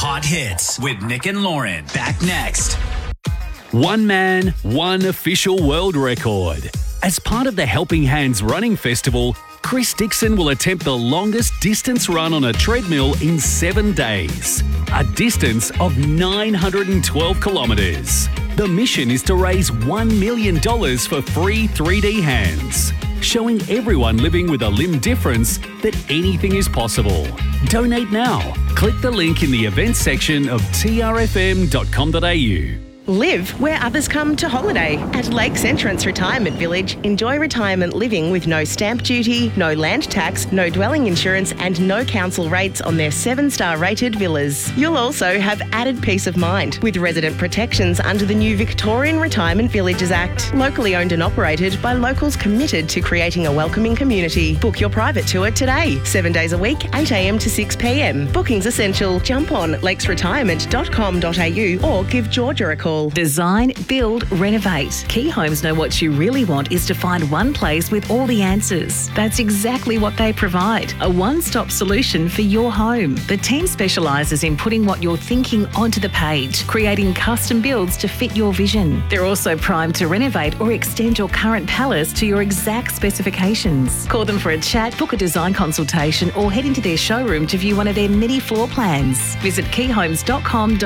Hot Hits with Nick and Lauren. Back next. One man, one official world record. As part of the Helping Hands Running Festival, Chris Dixon will attempt the longest distance run on a treadmill in 7 days. A distance of 912 kilometres. The mission is to raise $1 million for free 3D hands, showing everyone living with a limb difference that anything is possible. Donate now. Click the link in the events section of trfm.com.au. Live where others come to holiday. At Lakes Entrance Retirement Village, enjoy retirement living with no stamp duty, no land tax, no dwelling insurance and no council rates on their 7-star rated villas. You'll also have added peace of mind with resident protections under the new Victorian Retirement Villages Act. Locally owned and operated by locals committed to creating a welcoming community. Book your private tour today. 7 days a week, 8 a.m. to 6 p.m. Bookings essential. Jump on lakesretirement.com.au or give Georgia a call. Design, build, renovate. Key Homes know what you really want is to find one place with all the answers. That's exactly what they provide. A one-stop solution for your home. The team specialises in putting what you're thinking onto the page, creating custom builds to fit your vision. They're also primed to renovate or extend your current palace to your exact specifications. Call them for a chat, book a design consultation or head into their showroom to view one of their many floor plans. Visit keyhomes.com.au.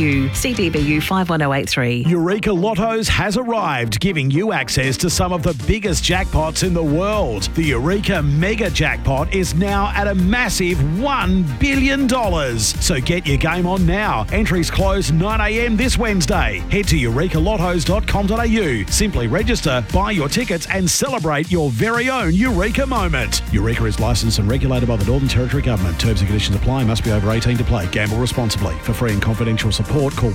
CDBU 51083. Eureka Lottos has arrived, giving you access to some of the biggest jackpots in the world. The Eureka Mega Jackpot is now at a massive $1 billion. So get your game on now. Entries close 9 a.m. this Wednesday. Head to eurekalottos.com.au. Simply register, buy your tickets and celebrate your very own Eureka moment. Eureka is licensed and regulated by the Northern Territory Government. Terms and conditions apply. Must be over 18 to play. Gamble responsibly. For free and confidential support, call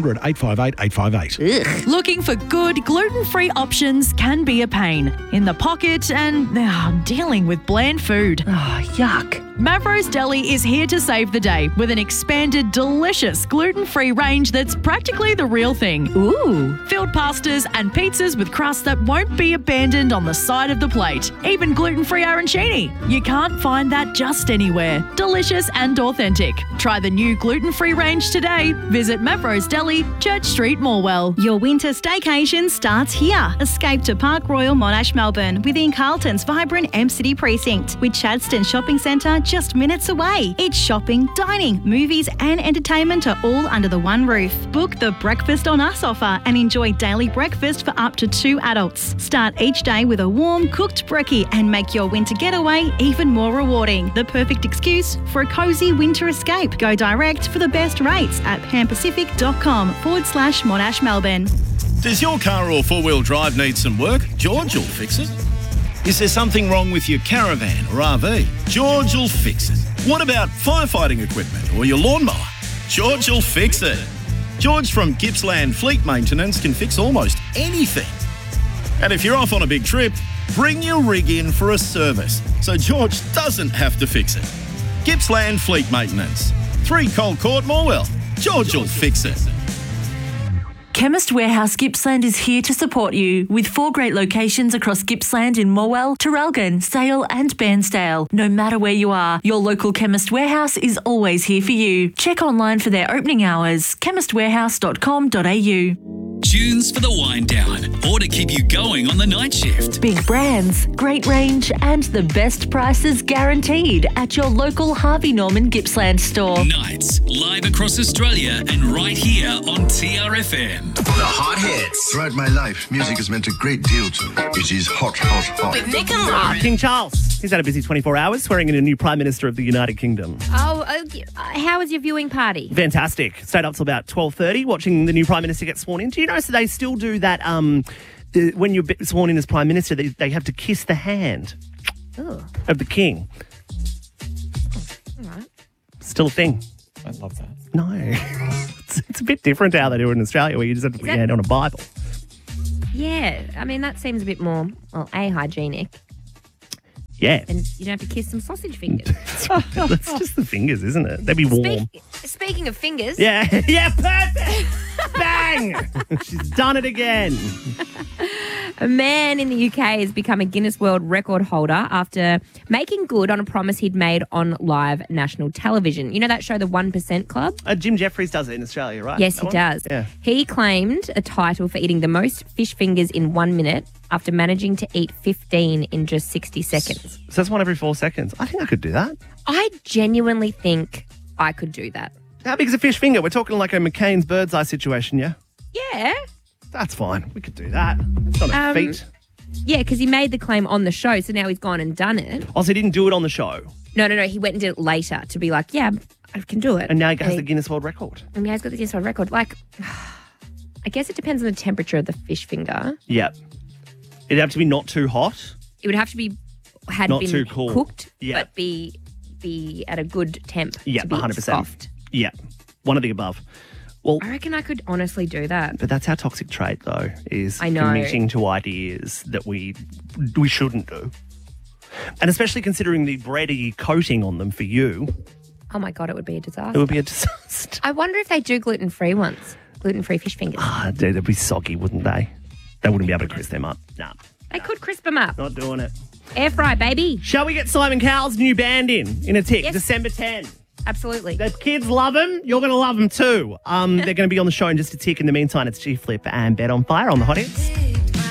1-800-858-858. Looking for good, gluten-free options can be a pain in the pocket and dealing with bland food. Yuck. Mavro's Deli is here to save the day with an expanded, delicious gluten-free range that's practically the real thing. Ooh. Filled pastas and pizzas with crust that won't be abandoned on the side of the plate. Even gluten-free arancini. You can't find that just anywhere. Delicious and authentic. Try the new gluten-free range today. Visit Mavro's Deli, Church Street, Morwell. Your winter staycation starts here. Escape to Park Royal Monash, Melbourne, within Carlton's vibrant M-City precinct, with Chadstone Shopping Centre just minutes away. It's shopping, dining, movies and entertainment are all under the one roof. Book the Breakfast on Us offer and enjoy daily breakfast for up to 2 adults. Start each day with a warm, cooked brekkie and make your winter getaway even more rewarding. The perfect excuse for a cosy winter escape. Go direct for the best rates at panpacific.com/Monash Melbourne. Does your car or four-wheel drive need some work? George will fix it. Is there something wrong with your caravan or RV? George will fix it. What about firefighting equipment or your lawnmower? George will fix it. George from Gippsland Fleet Maintenance can fix almost anything. And if you're off on a big trip, bring your rig in for a service so George doesn't have to fix it. Gippsland Fleet Maintenance. 3 Cold Court, Morwell. George will fix it. Chemist Warehouse Gippsland is here to support you with 4 great locations across Gippsland in Morwell, Traralgon, Sale and Bairnsdale. No matter where you are, your local Chemist Warehouse is always here for you. Check online for their opening hours, chemistwarehouse.com.au. Tunes for the wind down or to keep you going on the night shift. Big brands, great range and the best prices guaranteed at your local Harvey Norman Gippsland store. Nights live across Australia and right here on TRFM. The Hot Hits. Throughout my life, music has meant a great deal to me. It is hot, hot, hot. With Nick and Lauren. King Charles. He's had a busy 24 hours swearing in a new Prime Minister of the United Kingdom. Oh, how was your viewing party? Fantastic. Stayed up till about 12:30 watching the new Prime Minister get sworn in. Do you notice that they still do that when you're sworn in as Prime Minister, they have to kiss the hand of the King. All right. Still a thing. I love that. No. It's a bit different to how they do it in Australia where you just have to put your hand on a Bible. Yeah, I mean, that seems a bit more, hygienic. Yeah. And you don't have to kiss some sausage fingers. That's just the fingers, isn't it? They'd be warm. Speaking of fingers. Yeah, yeah, perfect. Bang! She's done it again. A man in the UK has become a Guinness World Record holder after making good on a promise he'd made on live national television. You know that show, The 1% Club? Jim Jeffries does it in Australia, right? Yes, That he one? does. Yeah. He claimed a title for eating the most fish fingers in 1 minute after managing to eat 15 in just 60 seconds. So that's one every 4 seconds. I think I could do that. I genuinely think I could do that. How big is a fish finger? We're talking like a McCain's bird's eye situation, yeah? Yeah. That's fine. We could do that. It's not a feat. Yeah, because he made the claim on the show, so now he's gone and done it. Oh, so he didn't do it on the show? No. He went and did it later to be like, yeah, I can do it. And now he has the Guinness World Record. And now he's got the Guinness World Record. Like, I guess it depends on the temperature of the fish finger. Yeah. It'd have to be not too hot. It would have to be Not been too cool. cooked, Yeah. but be at a good temp. Yeah, to be 100%. soft. Yeah. One of the above. Well, I reckon I could honestly do that. but that's our toxic trait, though, is I know. committing to ideas that we shouldn't do. And especially considering the bready coating on them for you, Oh my God, it would be a disaster. it would be a disaster. I wonder if they do gluten-free ones. Gluten-free fish fingers. Ah, dude, they'd be soggy, wouldn't they? They wouldn't be able to crisp them up. Nah, They could crisp them up. not doing it. Air fry, baby. Shall we get Simon Cowell's new band in a tick? Yes. December 10. Absolutely. The kids love him. You're going to love him too. They're going to be on the show in just a tick. In the meantime, it's G Flip and Bet on Fire on the Hot Hits.